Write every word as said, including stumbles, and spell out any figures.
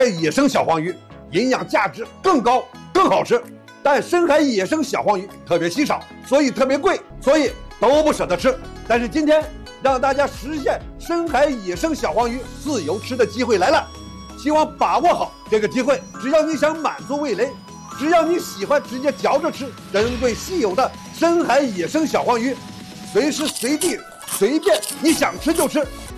野生小黄鱼营养价值更高，更好吃。但深海野生小黄鱼特别稀少，所以特别贵，所以都不舍得吃。但是今天让大家实现深海野生小黄鱼自由吃的机会来了，希望把握好这个机会。只要你想满足味蕾，只要你喜欢直接嚼着吃珍贵稀有的深海野生小黄鱼，随时随地随便你想吃就吃。